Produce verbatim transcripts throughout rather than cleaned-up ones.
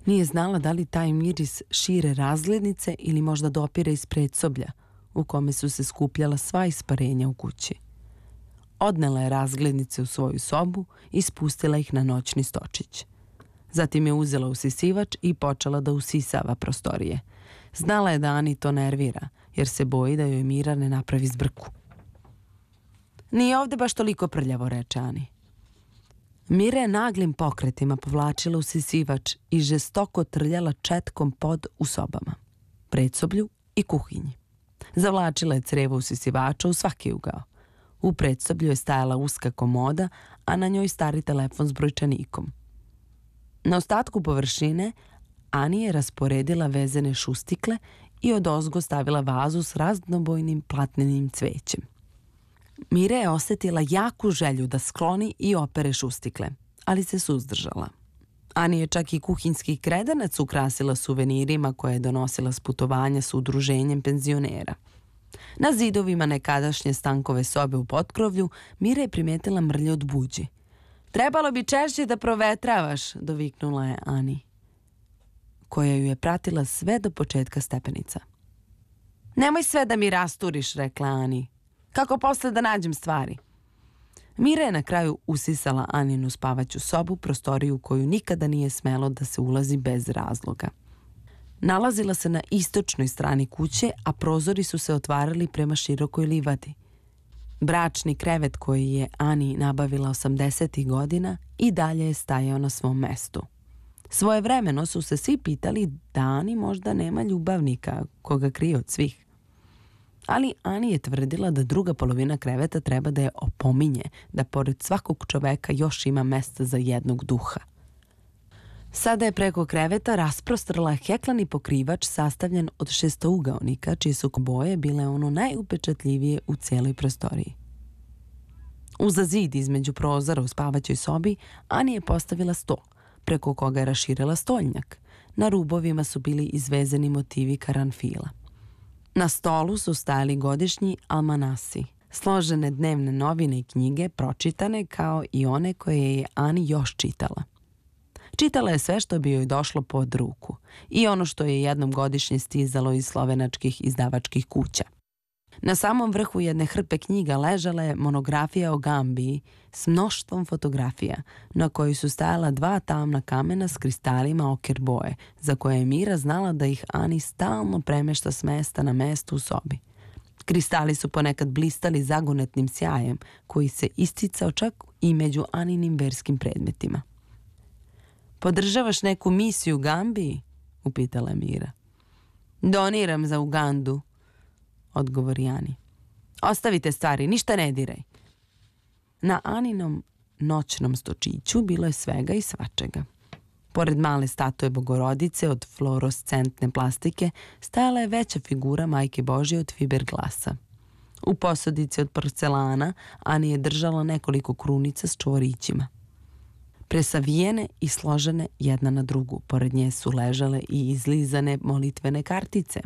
Nije znala da li taj miris šire razglednice ili možda dopire iz predsoblja, u kome su se skupljala sva isparenja u kući. Odnela je razglednice u svoju sobu i spustila ih na noćni stočić. Zatim je uzela usisivač i počela da usisava prostorije. Znala je da Ani to nervira, jer se boji da joj Mira ne napravi zbrku. Nije ovde baš toliko prljavo, reče Ani. Mira je naglim pokretima povlačila usisivač i žestoko trljala četkom pod u sobama, predsoblju i kuhinji. Zavlačila je crevo usisivača u svaki ugao. U predsoblju je stajala uska komoda, a na njoj stari telefon s brojčanikom. Na ostatku površine Ani je rasporedila vezene šustikle i odozgo stavila vazu s raznobojnim platnenim cvećem. Mira je osetila jaku želju da skloni i opere šustikle, ali se suzdržala. Ani je čak i kuhinjski kredanac ukrasila suvenirima koje je donosila s putovanja s udruženjem penzionera. Na zidovima nekadašnje Stankove sobe u potkrovlju Mira je primetila mrlje od buđi. Trebalo bi češće da provetravaš, doviknula je Ani, koja ju je pratila sve do početka stepenica. Nemoj sve da mi rasturiš, rekla Ani. Kako posle da nađem stvari? Mira je na kraju usisala Aninu spavaću sobu, prostoriju u koju nikada nije smelo da se ulazi bez razloga. Nalazila se na istočnoj strani kuće, a prozori su se otvarali prema širokoj livadi. Bračni krevet koji je Ani nabavila osamdesetih godina i dalje je stajao na svom mestu. Svojevremeno su se svi pitali da Ani možda nema ljubavnika koga krije od svih. Ali Ani je tvrdila da druga polovina kreveta treba da je opominje, da pored svakog čoveka još ima mesta za jednog duha. Sada je preko kreveta rasprostrla heklani pokrivač sastavljen od šestougaonika, čije su boje bile ono najupečatljivije u cijeloj prostoriji. Uza zid između prozora u spavaćoj sobi Ani je postavila sto, preko koga je raširila stoljnjak. Na rubovima su bili izvezeni motivi karanfila. Na stolu su stajali godišnji almanasi, složene dnevne novine i knjige, pročitane kao i one koje je Ani još čitala. Čitala je sve što bi joj došlo pod ruku i ono što je jednom godišnje stizalo iz slovenačkih izdavačkih kuća. Na samom vrhu jedne hrpe knjiga ležala je monografija o Gambiji s mnoštvom fotografija, na kojoj su stajala dva tamna kamena s kristalima oker boje, za koje je Mira znala da ih Ani stalno premešta s mesta na mesto u sobi. Kristali su ponekad blistali zagonetnim sjajem, koji se isticao čak i među Aninim verskim predmetima. Podržavaš neku misiju u Gambiji? Upitala je Mira. Doniram za Ugandu, odgovori Ani. Ostavite stvari, ništa ne diraj. Na Aninom noćnom stočiću bilo je svega i svačega. Pored male statue Bogorodice od fluorescentne plastike stajala je veća figura Majke Božje od fiberglasa. U posodici od porcelana Ani je držala nekoliko krunica s čvorićima. Presavijene i složene jedna na drugu, pored nje su ležale i izlizane molitvene kartice.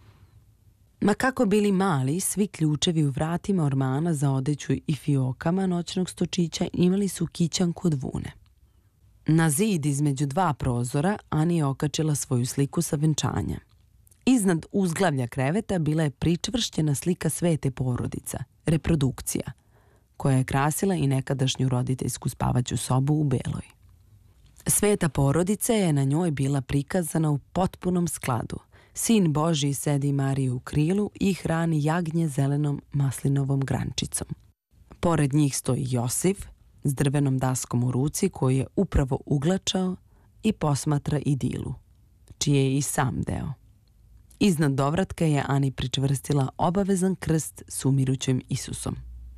Ma kako bili mali, svi ključevi u vratima ormana za odeću i fiokama noćnog stočića imali su kićanku od vune. Na zid između dva prozora Ani je okačila svoju sliku sa venčanja. Iznad uzglavlja kreveta bila je pričvršćena slika svete porodica, reprodukcija, koja je krasila i nekadašnju roditeljsku spavaću sobu u beloj. Sveta porodica je na njoj bila prikazana u potpunom skladu. Sin Božji sedi Mariju u krilu i hrani jagnje zelenom maslinovom grančicom. Pored njih stoji Josif s drvenom daskom u ruci koji je upravo uglačao i posmatra idilu, čiji je i sam deo. Iznad dovratka je Ani pričvrstila obavezan krst s umirućim Isusom.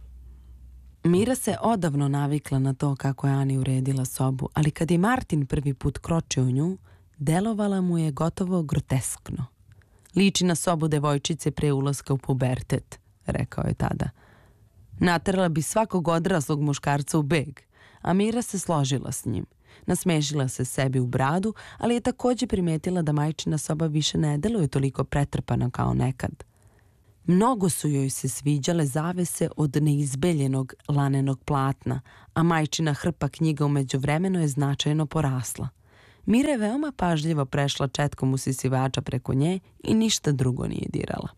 Mira se odavno navikla na to kako je Ani uredila sobu, ali kad je Martin prvi put kročio u nju, delovala mu je gotovo groteskno. Liči na sobu devojčice pre ulaska u pubertet, rekao je tada. Naterala bi svakog odraslog muškarca u beg, a Mira se složila s njim. Nasmešila se sebi u bradu, ali je također primetila da majčina soba više ne deluje toliko pretrpana kao nekad. Mnogo su joj se sviđale zavese od neizbeljenog lanenog platna, a majčina hrpa knjiga u međuvremenu je značajno porasla. Mira je veoma pažljivo prešla četkom usisivača preko nje i ništa drugo nije dirala.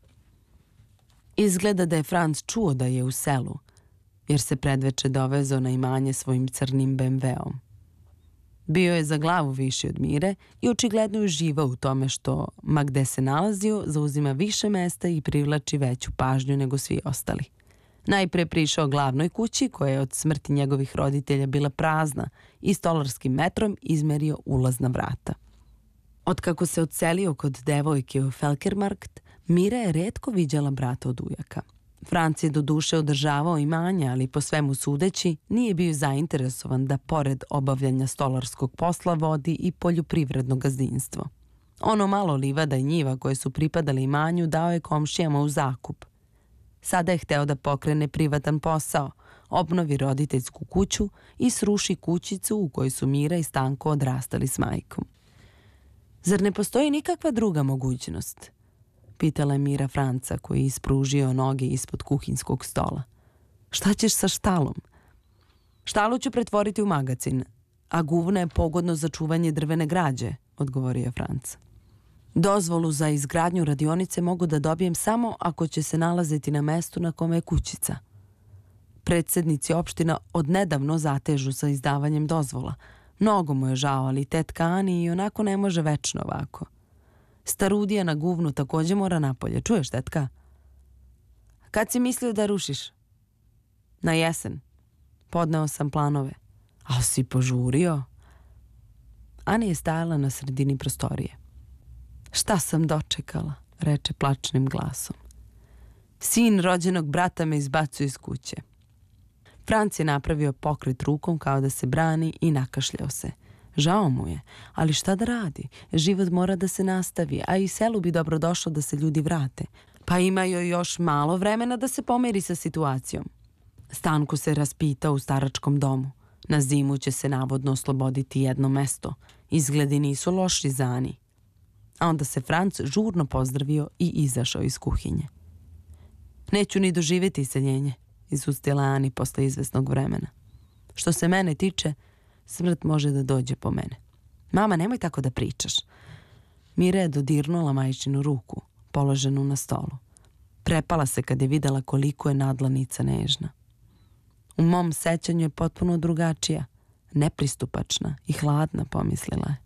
Izgleda da je Franc čuo da je u selu, jer se predveče dovezao na imanje svojim crnim be em veom. Bio je za glavu viši od Mire i očigledno uživao u tome što, ma gde se nalazio, zauzima više mesta i privlači veću pažnju nego svi ostali. Najpre prišao glavnoj kući, koja je od smrti njegovih roditelja bila prazna, i stolarskim metrom izmerio ulazna vrata. Otkako se odselio kod devojke u Felkermarkt, Mira je retko viđala brata od ujaka. Franc je do duše održavao imanje, ali po svemu sudeći nije bio zainteresovan da pored obavljanja stolarskog posla vodi i poljoprivredno gazdinstvo. Ono malo livada i njiva koje su pripadali imanju dao je komšijama u zakup. Sada je hteo da pokrene privatan posao, obnovi roditeljsku kuću i sruši kućicu u kojoj su Mira i Stanko odrastali s majkom. Zar ne postoji nikakva druga mogućnost? Pitala je Mira Franca, koji je ispružio noge ispod kuhinskog stola. Šta ćeš sa štalom? Štalu ću pretvoriti u magacin, a guvna je pogodno za čuvanje drvene građe, odgovorio Franc. Dozvolu za izgradnju radionice mogu da dobijem samo ako će se nalaziti na mestu na kome je kućica. Predsednici opština odnedavno zatežu sa izdavanjem dozvola. Mnogo mu je žao, ali tetka Ani i onako ne može večno ovako. Starudija na guvnu također mora napolje. Čuješ, tetka? Kad si mislio da rušiš? Na jesen. Podneo sam planove. A si požurio? Ani je stajala na sredini prostorije. Šta sam dočekala, reče plačnim glasom. Sin rođenog brata me izbacuje iz kuće. Franc je napravio pokret rukom kao da se brani i nakašljao se. Žao mu je, ali šta da radi? Život mora da se nastavi, a i selu bi dobro došlo da se ljudi vrate. Pa ima joj još malo vremena da se pomeri sa situacijom. Stanko se raspitao u staračkom domu. Na zimu će se navodno osloboditi jedno mesto. Izgledi nisu loši za Ani. A onda se Franc žurno pozdravio i izašao iz kuhinje. Neću ni doživjeti iseljenje, izustila Ani posle izvesnog vremena. Što se mene tiče, smrt može da dođe po mene. Mama, nemoj tako da pričaš. Mira je dodirnula majčinu ruku, položenu na stolu. Prepala se kad je videla koliko je nadlanica nežna. U mom sećanju je potpuno drugačija, nepristupačna i hladna, pomislila je.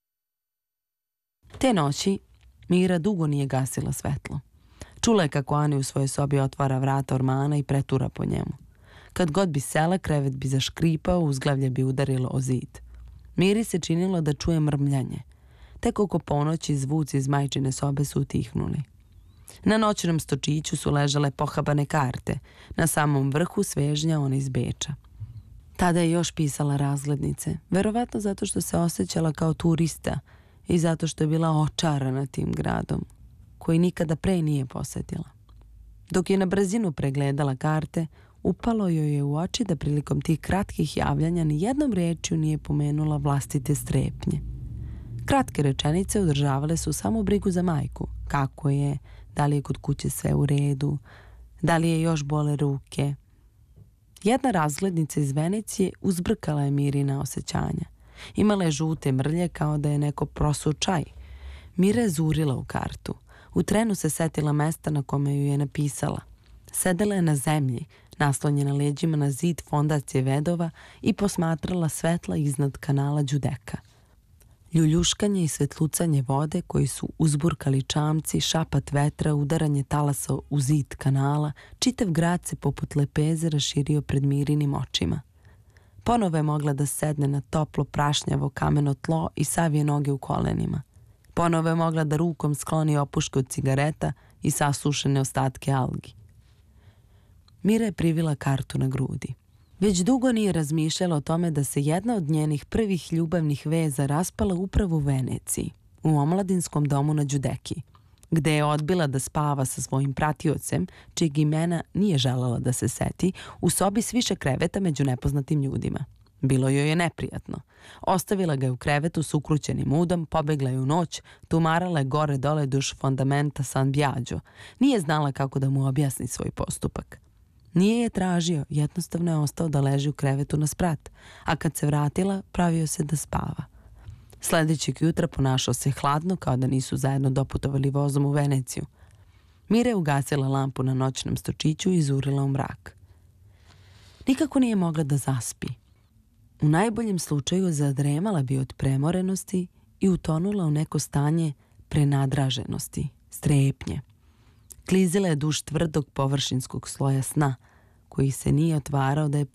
Te noći Mira dugo nije gasila svetlo. Čula je kako Ani u svojoj sobi otvara vrata ormana i pretura po njemu. Kad god bi sela, krevet bi zaškripao, uzglavlje bi udarilo o zid. Miri se činilo da čuje mrmljanje. Tek oko ponoći zvuci iz majčine sobe su utihnuli. Na noćnom stočiću su ležale pohabane karte, na samom vrhu svežnja ona iz Beča. Tada je još pisala razglednice, verovatno zato što se osjećala kao turista i zato što je bila očarana tim gradom, koji nikada pre nije posetila. Dok je na brzinu pregledala karte, upalo joj je u oči da prilikom tih kratkih javljanja ni jednom rečju nije pomenula vlastite strepnje. Kratke rečenice održavale su samo brigu za majku. Kako je, da li je kod kuće sve u redu, da li je još bole ruke. Jedna razglednica iz Venecije uzbrkala je Mirina osjećanja. Imala je žute mrlje kao da je neko prosuo čaj. Mira je zurila u kartu. U trenu se setila mesta na kome ju je napisala. Sedela je na zemlji, naslonjena leđima na zid fondacije Vedova i posmatrala svetla iznad kanala Đudeka. Ljuljuškanje i svetlucanje vode koji su uzburkali čamci, šapat vetra, udaranje talasa u zid kanala, čitav grad se poput lepeze raširio pred Mirinim očima. Ponovo je mogla da sedne na toplo prašnjavo kameno tlo i savije noge u kolenima. Ponovo je mogla da rukom skloni opuške od cigareta i sasušene ostatke algi. Mira je privila kartu na grudi. Već dugo nije razmišljala o tome da se jedna od njenih prvih ljubavnih veza raspala upravo u Veneciji, u omladinskom domu na Đudeki, gde je odbila da spava sa svojim pratiocem, čijeg imena nije želala da se seti, u sobi s više kreveta među nepoznatim ljudima. Bilo joj je neprijatno. Ostavila ga je u krevetu s ukrućenim udom, pobegla je u noć, tumarala je gore dole duž fondamenta San Biagio. Nije znala kako da mu objasni svoj postupak. Nije je tražio, jednostavno je ostao da leži u krevetu na sprat, a kad se vratila, pravio se da spava. Sledećeg jutra ponašao se hladno, kao da nisu zajedno doputovali vozom u Veneciju. Mira je ugasila lampu na noćnom stočiću i izurila u mrak. Nikako nije mogla da zaspi. U najboljem slučaju zadremala bi od premorenosti i utonula u neko stanje prenadraženosti, strepnje. Klizila je duž tvrdog površinskog sloja sna, koji se nije otvarao da je